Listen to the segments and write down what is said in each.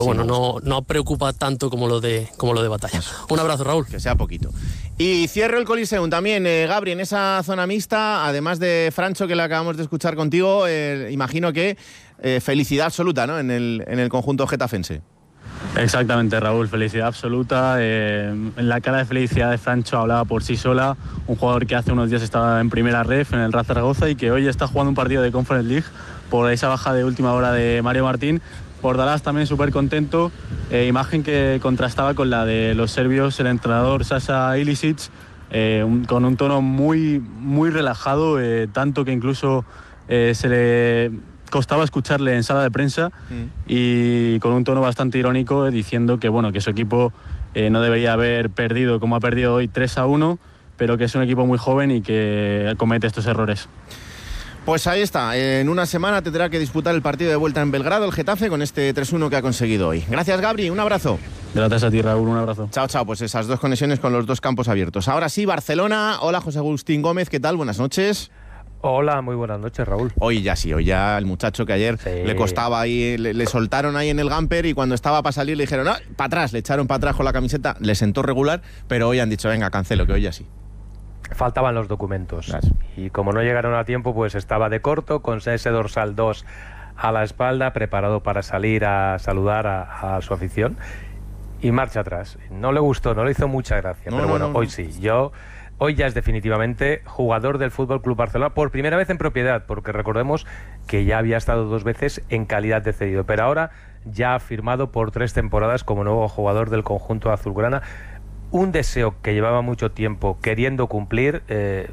Bueno, no preocupa tanto como lo de Batalla. Un abrazo, Raúl. Que sea poquito. Y cierro el Coliseum también, Gabri, en esa zona mixta, además de Francho, que le acabamos de escuchar contigo, imagino que felicidad absoluta, ¿no?, en el conjunto getafense. Exactamente, Raúl, felicidad absoluta. La cara de felicidad de Francho hablaba por sí sola. Un jugador que hace unos días estaba en primera ref en el Real Zaragoza y que hoy está jugando un partido de Conference League por esa baja de última hora de Mario Martín. Bordalás también súper contento, imagen que contrastaba con la de los serbios, el entrenador Sasa Ilicic, con un tono muy, muy relajado, tanto que incluso se le costaba escucharle en sala de prensa y con un tono bastante irónico, diciendo que, bueno, que su equipo no debería haber perdido como ha perdido hoy 3-1, pero que es un equipo muy joven y que comete estos errores. Pues ahí está, en una semana tendrá que disputar el partido de vuelta en Belgrado, el Getafe, con este 3-1 que ha conseguido hoy. Gracias, Gabri, un abrazo. Gracias a ti, Raúl, un abrazo. Chao, chao, pues esas dos conexiones con los dos campos abiertos. Ahora sí, Barcelona. Hola, José Agustín Gómez, ¿qué tal? Buenas noches. Hola, muy buenas noches, Raúl. Hoy ya el muchacho que ayer le costaba ahí, le soltaron ahí en el gamper y cuando estaba para salir le dijeron, no, para atrás, le echaron para atrás con la camiseta, le sentó regular, pero hoy han dicho, venga, cancelo, que hoy ya sí. Faltaban los documentos. Claro. Y como no llegaron a tiempo, pues estaba de corto, con ese dorsal 2 a la espalda, preparado para salir a saludar a su afición. Y marcha atrás. No le gustó, no le hizo mucha gracia. Pero bueno, hoy sí. Hoy ya es definitivamente jugador del Fútbol Club Barcelona por primera vez en propiedad, porque recordemos que ya había estado 2 veces en calidad de cedido. Pero ahora ya ha firmado por 3 temporadas como nuevo jugador del conjunto azulgrana. Un deseo que llevaba mucho tiempo queriendo cumplir,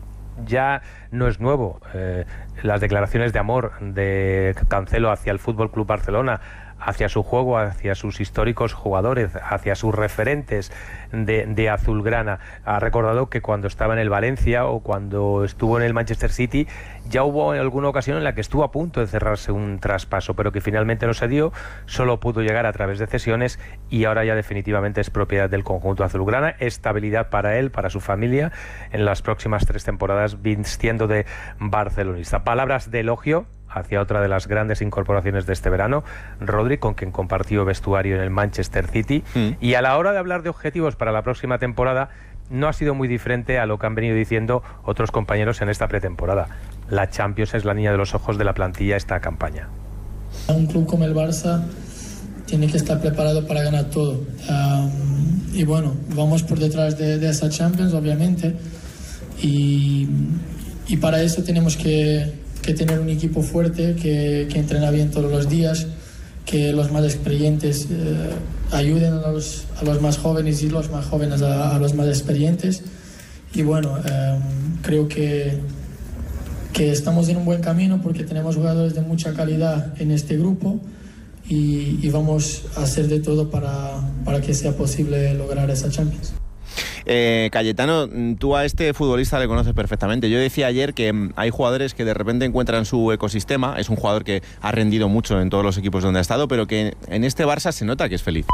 ya no es nuevo. Las declaraciones de amor de Cancelo hacia el Fútbol Club Barcelona, hacia su juego, hacia sus históricos jugadores, hacia sus referentes de azulgrana. Ha recordado que cuando estaba en el Valencia o cuando estuvo en el Manchester City, ya hubo en alguna ocasión en la que estuvo a punto de cerrarse un traspaso, pero que finalmente no se dio, solo pudo llegar a través de cesiones y ahora ya definitivamente es propiedad del conjunto azulgrana. Estabilidad para él, para su familia, en las próximas 3 temporadas vistiendo de barcelonista. Palabras de elogio hacia otra de las grandes incorporaciones de este verano, Rodri, con quien compartió vestuario en el Manchester City. Y a la hora de hablar de objetivos para la próxima temporada, no ha sido muy diferente a lo que han venido diciendo otros compañeros en esta pretemporada. La Champions es la niña de los ojos de la plantilla esta campaña. Un club como el Barça tiene que estar preparado para ganar todo. Y bueno, vamos por detrás de esa Champions, obviamente. Y para eso tenemos que tener un equipo fuerte, que entrena bien todos los días, que los más experientes ayuden a los más jóvenes y los más jóvenes a los más experientes. Y bueno, creo que estamos en un buen camino porque tenemos jugadores de mucha calidad en este grupo y vamos a hacer de todo para que sea posible lograr esa Champions. Cayetano, tú a este futbolista le conoces perfectamente. Yo decía ayer que hay jugadores que de repente encuentran su ecosistema. Es un jugador que ha rendido mucho en todos los equipos donde ha estado, pero que en este Barça se nota que es feliz.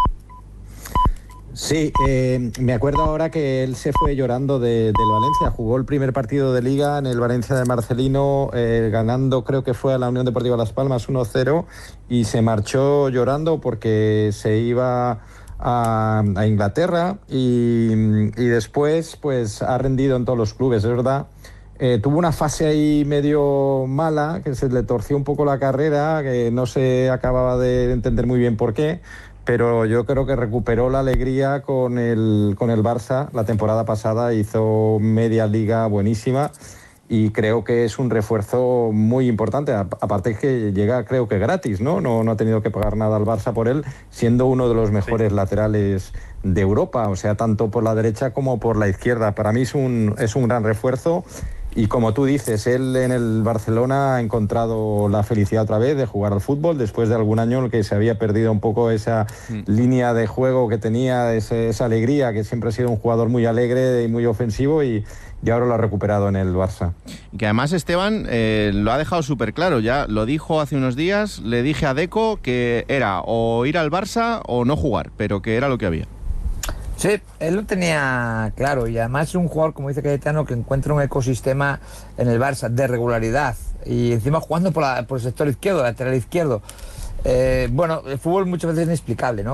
Sí, me acuerdo ahora que él se fue llorando del Valencia. Jugó el primer partido de Liga en el Valencia de Marcelino, ganando, creo que fue a la Unión Deportiva Las Palmas 1-0, y se marchó llorando porque se iba a Inglaterra y después pues ha rendido en todos los clubes, es verdad. Tuvo una fase ahí medio mala, que se le torció un poco la carrera, que no se acababa de entender muy bien por qué, pero yo creo que recuperó la alegría con el Barça. La temporada pasada hizo media liga buenísima y creo que es un refuerzo muy importante, aparte que llega creo que gratis, ¿no? No ha tenido que pagar nada al Barça por él, siendo uno de los mejores laterales de Europa, o sea, tanto por la derecha como por la izquierda. Para mí es un gran refuerzo. Y como tú dices, él en el Barcelona ha encontrado la felicidad otra vez de jugar al fútbol, después de algún año en el que se había perdido un poco esa línea de juego que tenía, esa alegría, que siempre ha sido un jugador muy alegre y muy ofensivo, y ahora lo ha recuperado en el Barça. Y que además Esteban lo ha dejado súper claro, ya lo dijo hace unos días, le dije a Deco que era o ir al Barça o no jugar, pero que era lo que había. Sí, él lo tenía claro, y además es un jugador, como dice Cayetano, que encuentra un ecosistema en el Barça de regularidad y encima jugando por el sector izquierdo, lateral izquierdo. Bueno, el fútbol muchas veces es inexplicable, ¿no?